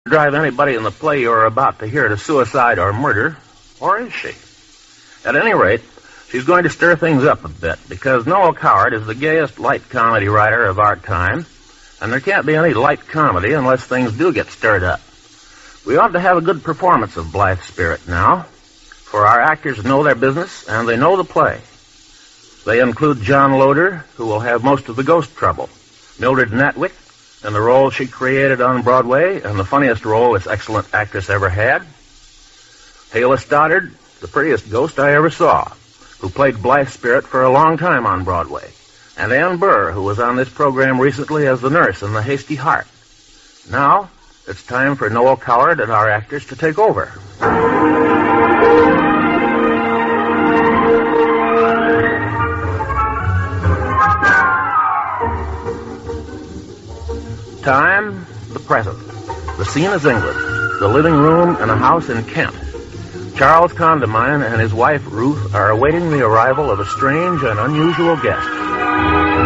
drive anybody in the play you're about to hear to suicide or murder, or is she? At any rate, she's going to stir things up a bit, because Noel Coward is the gayest light comedy writer of our time, and there can't be any light comedy unless things do get stirred up. We ought to have a good performance of Blythe Spirit now, for our actors know their business and they know the play. They include John Loder, who will have most of the ghost trouble, Mildred Natwick, in the role she created on Broadway, and the funniest role this excellent actress ever had. Hayla Stoddard, the prettiest ghost I ever saw, who played Blythe Spirit for a long time on Broadway. And Ann Burr, who was on this program recently as the nurse in The Hasty Heart. Now, it's time for Noel Coward and our actors to take over. Time, the present. The scene is England, the living room in a house in Kent. Charles Condamine and his wife, Ruth, are awaiting the arrival of a strange and unusual guest.